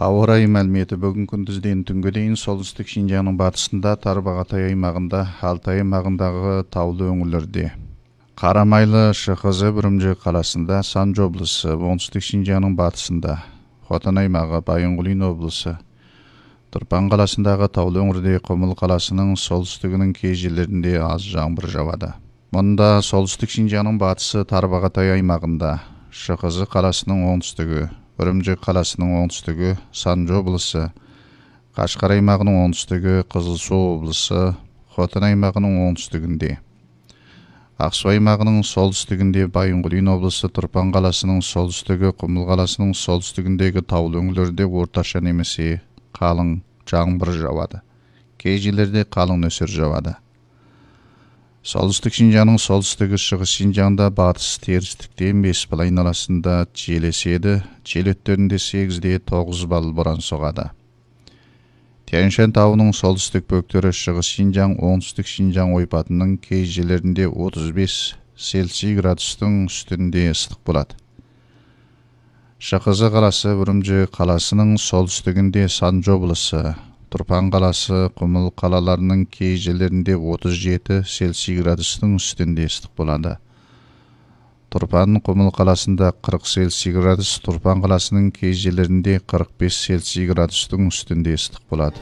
Ауа райы мәліметі бүгін күндізден түнге дейін солтүстік Шинжаңның батысында, Тарбағатай аймағында, Алтай аймағындағы таулы өңірлерде. Қарамайлы, Шықызы, Бүрімжі қаласында, Санжы облысы, оңтүстік Шинжаңның батысында, Хотан аймағы, Байынғұлин облысы, Тұрпан қаласындағы таулы өңірде, Құмыл қаласының солтүстігінің кей жерлерінде аз жаңбыр жауады. Мұнда солтүстік Шинжаңның батысы, Тарбағатай аймағында, Шықызы қаласының оңтүстігі, Үрімжі қаласының оңтүстігі, Санжы облысы, Қашқар аймағының оңтүстігі, Қызылсу облысы, Хотан аймағының оңтүстігінде, Ақсу аймағының солтүстігінде, Байынғұлин облысы, Тұрпан қаласының солтүстігі, Құмыл қаласының солтүстігіндегі таулы өңірлерде орташа немесе қалың жаңбыр жауады. Кей жерлерде қалың нөсер жауады. Солтүстік Шинжаңның солтүстігі, шығыс Шинжаңда батыс терістіктен 5 бал айналасында жел еседі, жел өттерінде 8-де 9 бал боран соғады. Тянь-Шань тауының солтүстік бөктері шығыс Шинжаң, оңтүстік Шинжаң ойпатының кей жерлерінде 35 Цельсий градустың үстінде ыстық болады. Шықызы қаласы, Бүрімжі қаласының солтүстігінде, Санжы облысы, Тұрпан қаласы, Құмыл қалаларының кей жерлерінде 37 Цельсий градустың үстінде ыстық болады. Тұрпан, Құмыл қаласында 40 Цельсий градус, Тұрпан қаласының кей жерлерінде 45 Цельсий градустың үстінде ыстық болады.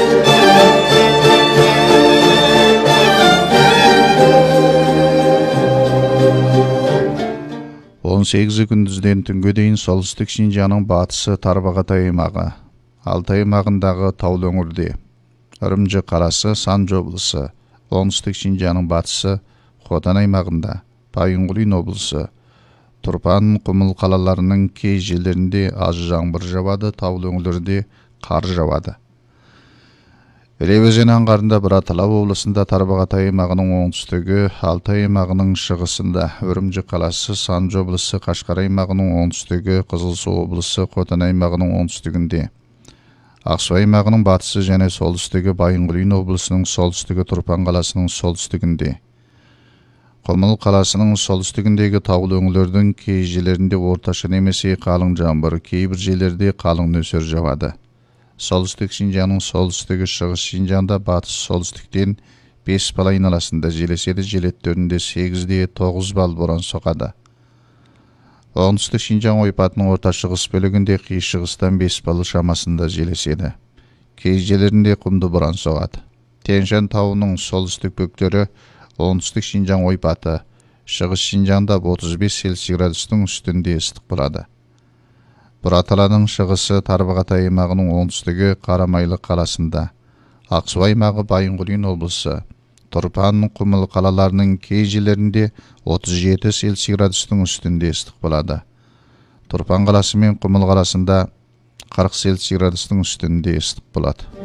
18 күндізден түнге дейін солтүстік Шинжаңның батысы, Тарбағатай аймағы, Алтай аймағындағы таулы өңірде, Үрімжі қаласы, Санжы облысы, оңтүстік Шинжаңның батысы, Хотан аймағында, Байынғұлин облысы, Тұрпан, Құмыл қалаларының кей жерлерінде аз жаңбыр жауады, таулы өңірлерде қар жауады. Іле өзені аңғарында Бұраталау облысында, Тарбағатай аймағының оңтүстігі, Алтай аймағының шығысында, Үрімжі қаласы, Санжы облысы, Қашқар аймағының оңтүстігі, Қызылсу облысы, Хотан аймағының оңтүстігінде, Ақсу аймағының батысы және солтүстігі, Байынғұлин облысының солтүстігі, Тұрпан қаласының солтүстігінде, Құмыл қаласының солтүстігіндегі таулы өңірлердің кей жерлерінде орташа немесе қалың жаңбыр, кейбір жерлерде қалың нөсер жауады. Солтүстік Шинжаңның солтүстігі, шығыс Шинжаңда батыс солтүстіктен 5 бал айналасында жел еседі, жел өттерінде 8-де 9 бал боран соғады. Оңтүстік Шинжаң ойпатының орта шығыс бөлігінде қиыр шығыстан 5 бал шамасында жел еседі. Кей жерлерінде құмды боран соғады. Тянь-Шань тауының солтүстік бөктері оңтүстік Шинжаң ойпаты, шығыс Шинжаңда 35 Цельсий градустың үстінде ыстық болады. Бұраталаның шығысы, Тарбағатай аймағының оңтүстігі, Қарамайлы қаласында, Ақсу аймағы, Байынғұлин облысы, Тұрпан, Құмыл қалаларының кей жерлерінде 37 Цельсий градустың үстінде ыстық болады. Тұрпан қаласы мен Құмыл қаласында 40 Цельсий градустың үстінде ыстық болады.